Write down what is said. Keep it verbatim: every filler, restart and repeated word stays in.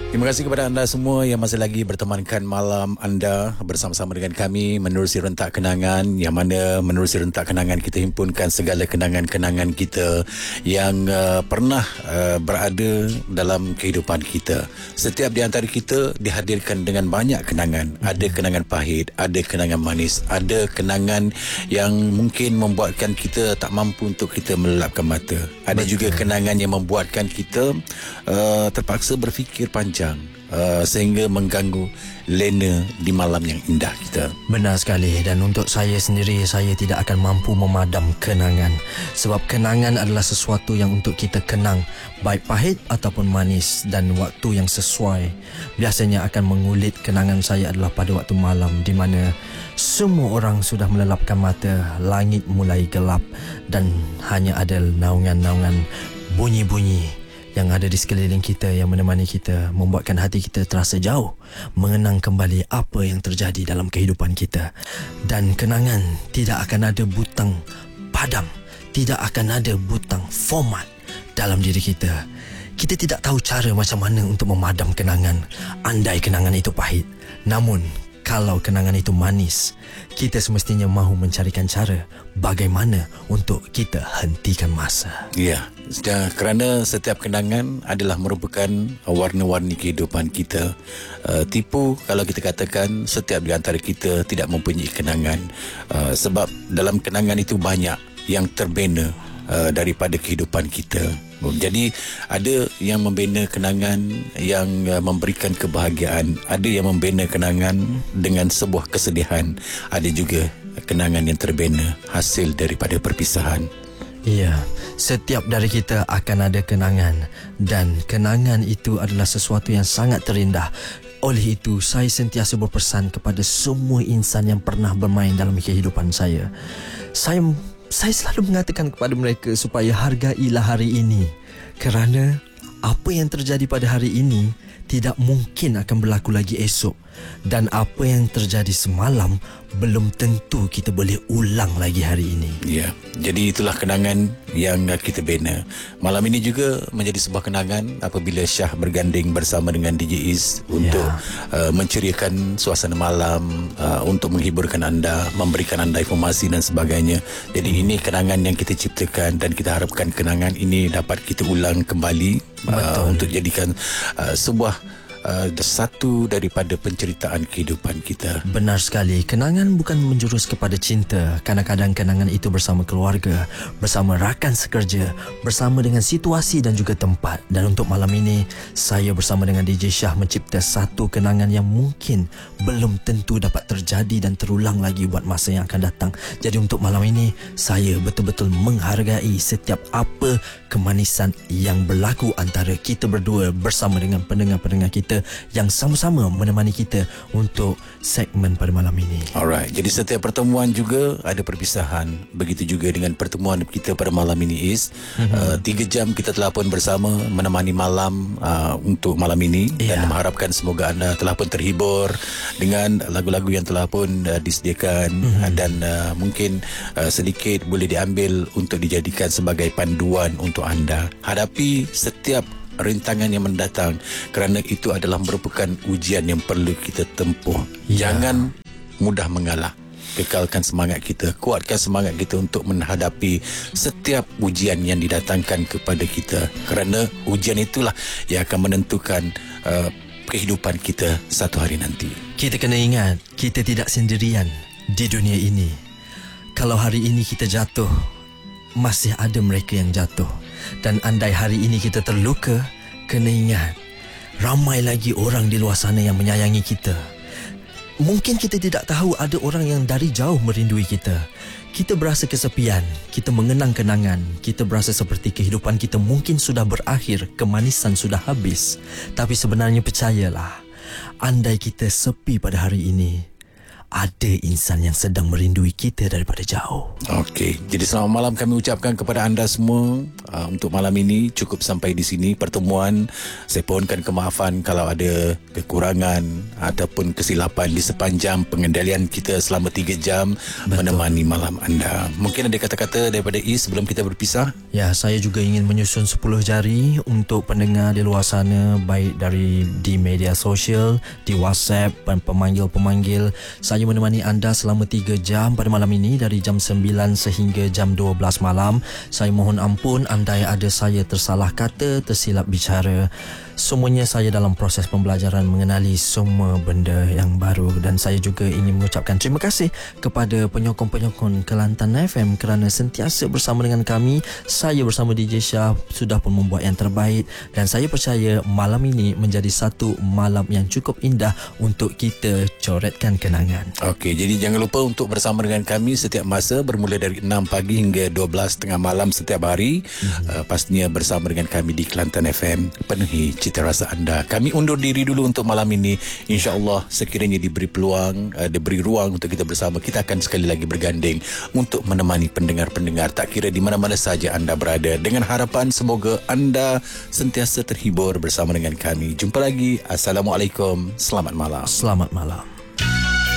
Terima kasih kepada anda semua yang masih lagi bertemankan malam anda bersama-sama dengan kami menerusi rentak kenangan, yang mana menerusi rentak kenangan kita himpunkan segala kenangan-kenangan kita yang uh, pernah uh, berada dalam kehidupan kita. Setiap di antara kita dihadirkan dengan banyak kenangan. Ada kenangan pahit, ada kenangan manis, ada kenangan yang mungkin membuatkan kita tak mampu untuk kita melelapkan mata. Ada Betul. juga kenangan yang membuatkan kita uh, terpaksa berfikir panjang Uh, sehingga mengganggu lena di malam yang indah kita. Benar sekali. Dan untuk saya sendiri, saya tidak akan mampu memadam kenangan. Sebab kenangan adalah sesuatu yang untuk kita kenang, baik pahit ataupun manis, dan waktu yang sesuai. Biasanya akan mengulit kenangan saya adalah pada waktu malam, di mana semua orang sudah melelapkan mata, langit mulai gelap dan hanya ada naungan-naungan bunyi-bunyi yang ada di sekeliling kita yang menemani kita, membuatkan hati kita terasa jauh, mengenang kembali apa yang terjadi dalam kehidupan kita. Dan kenangan tidak akan ada butang padam, tidak akan ada butang format dalam diri kita. Kita tidak tahu cara macam mana untuk memadam kenangan, andai kenangan itu pahit. Namun kalau kenangan itu manis, kita semestinya mahu mencarikan cara bagaimana untuk kita hentikan masa. Ya, kerana setiap kenangan adalah merupakan warna-warni kehidupan kita. Uh, tipu kalau kita katakan setiap di antara kita tidak mempunyai kenangan. Uh, sebab dalam kenangan itu banyak yang terbina uh, daripada kehidupan kita. Jadi ada yang membina kenangan yang uh, memberikan kebahagiaan, ada yang membina kenangan dengan sebuah kesedihan, ada juga kenangan yang terbina hasil daripada perpisahan. Ya, setiap dari kita akan ada kenangan, dan kenangan itu adalah sesuatu yang sangat terindah. Oleh itu, saya sentiasa berpesan kepada semua insan yang pernah bermain dalam kehidupan saya. Saya Saya selalu mengatakan kepada mereka supaya hargailah hari ini, kerana apa yang terjadi pada hari ini tidak mungkin akan berlaku lagi esok, dan apa yang terjadi semalam belum tentu kita boleh ulang lagi hari ini. Ya, jadi itulah kenangan yang kita bina. Malam ini juga menjadi sebuah kenangan apabila Syah berganding bersama dengan D J Is untuk ya. uh, menceriakan suasana malam, uh, untuk menghiburkan anda, memberikan anda informasi dan sebagainya. Jadi ini kenangan yang kita ciptakan, dan kita harapkan kenangan ini dapat kita ulang kembali uh, untuk jadikan uh, sebuah Uh, satu daripada penceritaan kehidupan kita. Benar sekali. Kenangan bukan menjurus kepada cinta. Kadang-kadang kenangan itu bersama keluarga, bersama rakan sekerja, bersama dengan situasi dan juga tempat. Dan untuk malam ini, saya bersama dengan D J Syah mencipta satu kenangan yang mungkin belum tentu dapat terjadi dan terulang lagi buat masa yang akan datang. Jadi untuk malam ini, saya betul-betul menghargai setiap apa kemanisan yang berlaku antara kita berdua bersama dengan pendengar-pendengar kita yang sama-sama menemani kita untuk segmen pada malam ini. Alright, jadi setiap pertemuan juga ada perpisahan. Begitu juga dengan pertemuan kita pada malam ini Is. Mm-hmm. uh, Tiga jam kita telah pun bersama menemani malam uh, untuk malam ini. Yeah. Dan mengharapkan semoga anda telah pun terhibur dengan lagu-lagu yang telah pun uh, disediakan. Mm-hmm. Dan uh, mungkin uh, sedikit boleh diambil untuk dijadikan sebagai panduan untuk anda hadapi setiap rintangan yang mendatang, kerana itu adalah merupakan ujian yang perlu kita tempuh. Ya. Jangan mudah mengalah. Kekalkan semangat kita, kuatkan semangat kita untuk menghadapi setiap ujian yang didatangkan kepada kita, kerana ujian itulah yang akan menentukan uh, kehidupan kita satu hari nanti. Kita kena ingat, kita tidak sendirian di dunia ini. Kalau hari ini kita jatuh, masih ada mereka yang jatuh. Dan andai hari ini kita terluka, kena ingat, ramai lagi orang di luar sana yang menyayangi kita. Mungkin kita tidak tahu ada orang yang dari jauh merindui kita. Kita berasa kesepian, kita mengenang kenangan, kita berasa seperti kehidupan kita mungkin sudah berakhir, kemanisan sudah habis. Tapi sebenarnya percayalah, andai kita sepi pada hari ini, ada insan yang sedang merindui kita daripada jauh. Okey, jadi selamat malam kami ucapkan kepada anda semua. uh, Untuk malam ini cukup sampai di sini pertemuan. Saya pohonkan kemaafan kalau ada kekurangan ataupun kesilapan di sepanjang pengendalian kita selama tiga jam. Betul. Menemani malam anda. Mungkin ada kata-kata daripada Is sebelum kita berpisah? Ya, saya juga ingin menyusun sepuluh jari untuk pendengar di luar sana, baik dari di media sosial, di WhatsApp dan pemanggil-pemanggil. Saya menemani anda selama tiga jam pada malam ini dari jam sembilan sehingga jam dua belas malam. Saya mohon ampun andai ada saya tersalah kata, tersilap bicara. Semuanya saya dalam proses pembelajaran mengenali semua benda yang baru, dan saya juga ingin mengucapkan terima kasih kepada penyokong-penyokong Kelantan F M kerana sentiasa bersama dengan kami. Saya bersama D J Shah sudah pun membuat yang terbaik, dan saya percaya malam ini menjadi satu malam yang cukup indah untuk kita coretkan kenangan. Okey, jadi jangan lupa untuk bersama dengan kami setiap masa bermula dari enam pagi hingga dua belas tengah malam setiap hari. Mm-hmm. Uh, pastinya bersama dengan kami di Kelantan F M, penuhi cita rasa anda. Kami undur diri dulu untuk malam ini. InsyaAllah sekiranya diberi peluang, uh, diberi ruang untuk kita bersama, kita akan sekali lagi berganding untuk menemani pendengar-pendengar tak kira di mana-mana saja anda berada, dengan harapan semoga anda sentiasa terhibur bersama dengan kami. Jumpa lagi. Assalamualaikum. Selamat malam. Selamat malam.